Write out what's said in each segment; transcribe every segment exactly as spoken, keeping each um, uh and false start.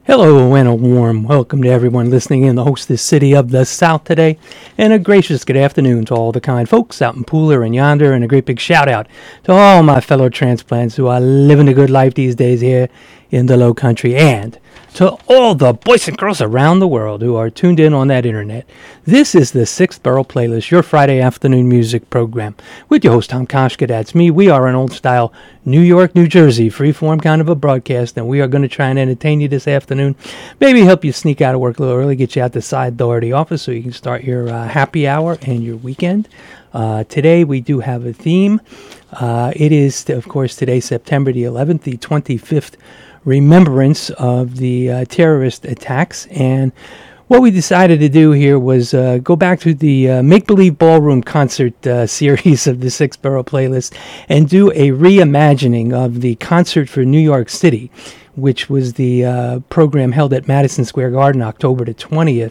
Hello and a warm welcome to everyone listening in the hostess city of the South today, and a gracious good afternoon to all the kind folks out in Pooler and yonder, and a great big shout out to all my fellow transplants who are living a good life these days here in the low country, and to all the boys and girls around the world who are tuned in on that internet. This is the Sixth Borough Playlist, your Friday afternoon music program, with your host Tom Koshka. That's me. We are an old-style New York, New Jersey freeform kind of a broadcast, and we are going to try and entertain you this afternoon. Maybe help you sneak out of work a little early, get you out the side door of the office so you can start your uh, happy hour and your weekend. Uh, today we do have a theme. Uh, it is, of course, today, September the eleventh, the twenty-fifth remembrance of the uh, terrorist attacks, and what we decided to do here was uh, go back to the uh, Make Believe Ballroom concert uh, series of the Sixth Borough Playlist and do a reimagining of the Concert for New York City, which was the uh, program held at Madison Square Garden October the twentieth.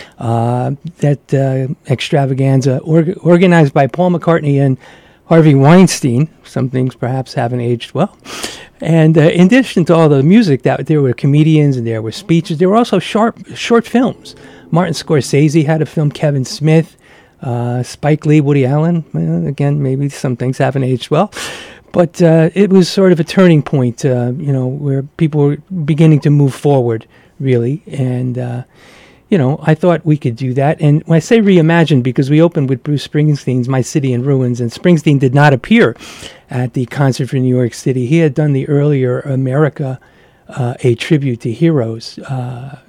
Uh, that uh, extravaganza org- organized by Paul McCartney and Harvey Weinstein. Some things perhaps haven't aged well. And uh, in addition to all the music, that there were comedians and there were speeches. There were also sharp, short films. Martin Scorsese had a film, Kevin Smith, uh, Spike Lee, Woody Allen. Well, again, maybe some things haven't aged well. But uh, it was sort of a turning point, uh, you know, where people were beginning to move forward, really. And, uh, you know, I thought we could do that. And when I say reimagine, because we opened with Bruce Springsteen's My City in Ruins, and Springsteen did not appear at the Concert for New York City. He had done the earlier America, uh, a tribute to heroes uh,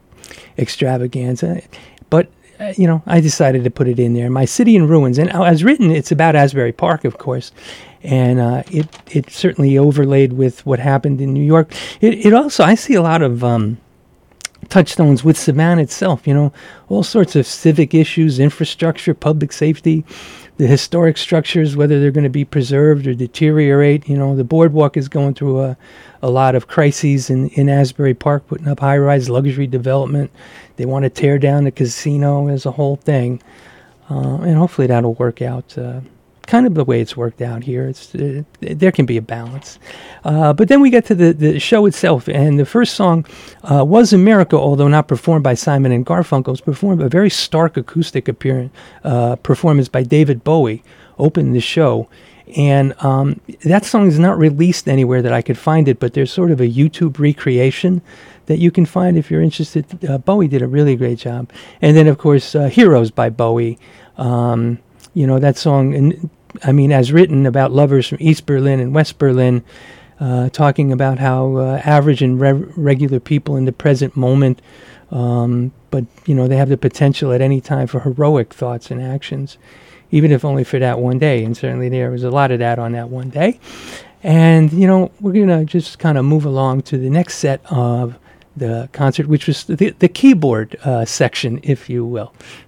extravaganza. But, uh, you know, I decided to put it in there. My City in Ruins. And as written, it's about Asbury Park, of course. And uh, it, it certainly overlaid with what happened in New York. It, it also, I see a lot of Um, touchstones with Savannah itself, you know, all sorts of civic issues, infrastructure, public safety, the historic structures, whether they're going to be preserved or deteriorate. You know, the boardwalk is going through a, a lot of crises in, in Asbury Park, putting up high-rise luxury development. They want to tear down the casino as a whole thing. Uh, and hopefully that'll work out uh, kind of the way it's worked out here. It's uh, there can be a balance. Uh, but then we get to the, the show itself, and the first song uh, was America, although not performed by Simon and Garfunkel. It was performed a very stark acoustic appearance, uh, performance by David Bowie, opened the show. And um, that song is not released anywhere that I could find it, but there's sort of a YouTube recreation that you can find if you're interested. Uh, Bowie did a really great job. And then, of course, uh, Heroes by Bowie. Um, you know, that song, and I mean, as written, about lovers from East Berlin and West Berlin, uh, talking about how uh, average and re- regular people in the present moment, um, but, you know, they have the potential at any time for heroic thoughts and actions, even if only for that one day. And certainly there was a lot of that on that one day. And, you know, we're going to just kind of move along to the next set of the concert, which was the, the keyboard uh, section, if you will.